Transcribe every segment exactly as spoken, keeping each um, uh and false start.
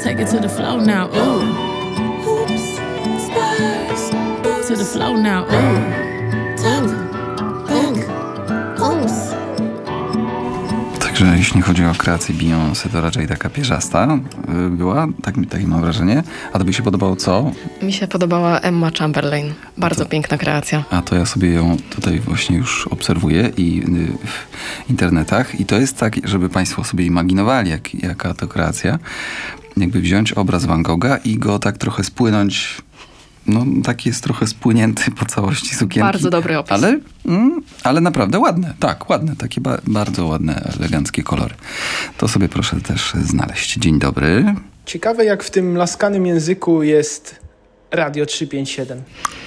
Take it to the flow now, ooh. Hoops, spurs, boots. To the flow now, ooh. Tap, back, oops. Także jeśli chodzi o kreację Beyoncé, to raczej taka pierzasta była, tak, takie mam wrażenie. A tobie się podobało co? Mi się podobała Emma Chamberlain. Bardzo to, piękna kreacja. A to ja sobie ją tutaj właśnie już obserwuję i w internetach i to jest tak, żeby państwo sobie imaginowali, jak, jaka to kreacja. Jakby wziąć obraz Van Gogha i go tak trochę spłynąć. No, taki jest trochę spłynięty po całości sukienki. Bardzo dobry opis. Ale, mm, ale naprawdę ładne. Tak, ładne. Takie ba- bardzo ładne, eleganckie kolory. To sobie proszę też znaleźć. Dzień dobry. Ciekawe, jak w tym laskanym języku jest Radio trzysta pięćdziesiąt siedem.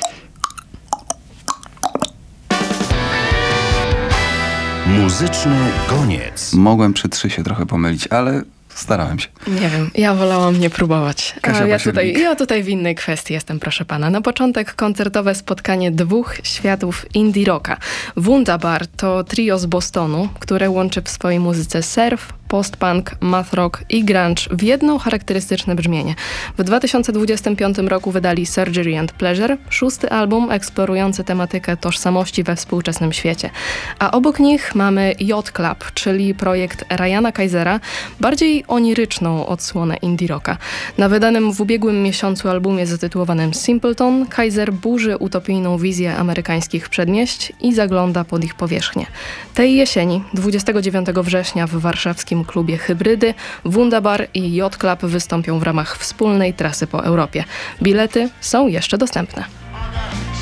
Muzyczny koniec. Mogłem przy trzy się trochę pomylić, ale starałem się. Nie wiem, ja wolałam nie próbować. Kasia A ja, tutaj, Basiernik. ja tutaj w innej kwestii jestem, proszę pana. Na początek koncertowe spotkanie dwóch światów indie rocka. Wunderbar to trio z Bostonu, które łączy w swojej muzyce surf, post-punk, math rock i grunge w jedno charakterystyczne brzmienie. W dwa tysiące dwudziestym piątym roku wydali Surgery and Pleasure, szósty album eksplorujący tematykę tożsamości we współczesnym świecie. A obok nich mamy Yacht Club, czyli projekt Ryana Kaisera, bardziej oniryczną odsłonę indie rocka. Na wydanym w ubiegłym miesiącu albumie zatytułowanym Simpleton, Kaiser burzy utopijną wizję amerykańskich przedmieść i zagląda pod ich powierzchnię. Tej jesieni, dwudziestego dziewiątego września w warszawskim klubie Hybrydy, Wunderbar i Yacht Club wystąpią w ramach wspólnej trasy po Europie. Bilety są jeszcze dostępne.